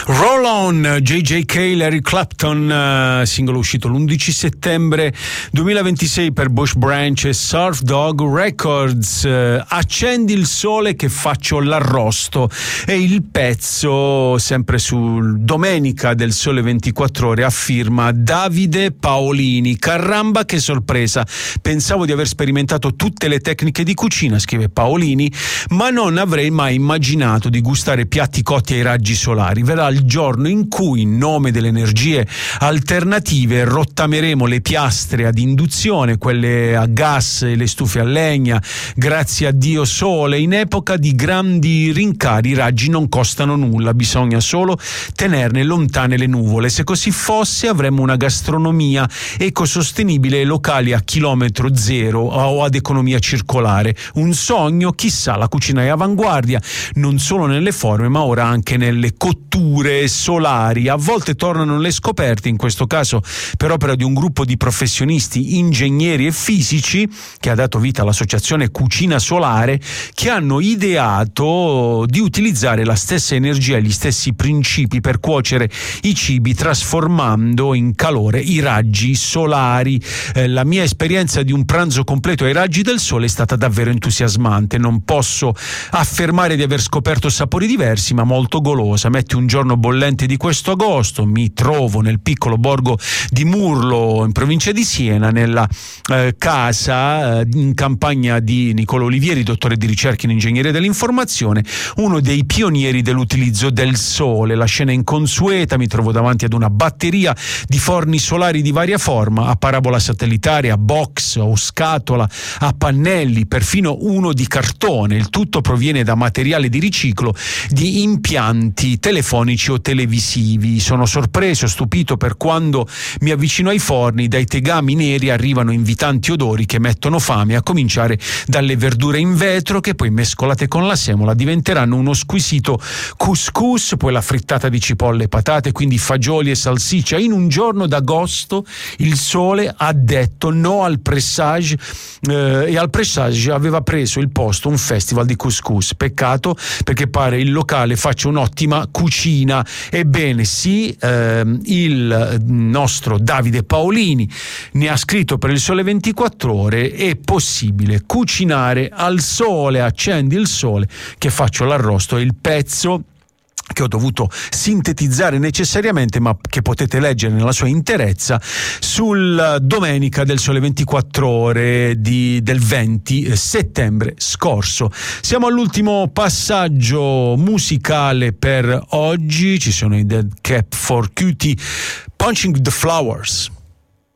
Roll On, JJK, Larry Clapton, singolo uscito l'11 settembre 2026 per Bush Branch e Surf Dog Records. Accendi il sole che faccio l'arrosto, è il pezzo sempre sul Domenica del Sole 24 Ore a firma Davide Paolini. Caramba, che sorpresa, pensavo di aver sperimentato tutte le tecniche di cucina, scrive Paolini, ma non avrei mai immaginato di gustare piatti cotti ai raggi solari. Verrà il giorno in cui, in nome delle energie alternative, rottameremo le piastre ad induzione, quelle a gas e le stufe a legna. Grazie a Dio sole, in epoca di grandi rincari i raggi non costano nulla, bisogna solo tenerne lontane le nuvole. Se così fosse avremmo una gastronomia ecosostenibile e locali a chilometro zero o ad economia circolare. Un sogno, chissà, la cucina è avanguardia non solo nelle forme ma ora anche nelle cotture solari. A volte tornano le scoperte, in questo caso per opera di un gruppo di professionisti, ingegneri e fisici che ha dato vita all'associazione Cucina Solare, che hanno ideato di utilizzare la stessa energia e gli stessi principi per cuocere i cibi, trasformando in calore i raggi solari. La mia esperienza di un pranzo completo ai raggi del sole è stata davvero entusiasmante. Non posso affermare di aver scoperto sapori diversi, ma molto golosa. Metti un giorno bollente di questo agosto, mi trovo nel piccolo borgo di Murlo in provincia di Siena, nella casa in campagna di Nicola Olivieri, dottore di ricerca in ingegneria dell'informazione, uno dei pionieri dell'utilizzo del sole. La scena è inconsueta, mi trovo davanti ad una batteria di forni solari di varia forma, a parabola satellitare, a box o scatola, a pannelli, perfino uno di cartone. Il tutto proviene da materiale di riciclo di impianti telefonici o televisivi. Sono sorpreso, stupito, per quando mi avvicino ai forni. Dai tegami neri arrivano invitanti odori che mettono fame, a cominciare dalle verdure in vetro che poi, mescolate con la semola, diventeranno uno squisito couscous, poi la frittata di cipolle e patate, quindi fagioli e salsiccia. In un giorno d'agosto il sole ha detto no al pressage, e al pressage aveva preso il posto un festival di couscous. Peccato, perché pare il locale faccia un'ottima cucina. Ebbene sì, il nostro Davide Paolini ne ha scritto per il Sole 24 Ore. È possibile cucinare al sole, accendi il sole che faccio l'arrosto. È il pezzo che ho dovuto sintetizzare necessariamente, ma che potete leggere nella sua interezza sul Domenica del Sole 24 Ore del 20 settembre scorso. Siamo all'ultimo passaggio musicale per oggi. Ci sono i Dead Cap for Cutie, Punching the Flowers.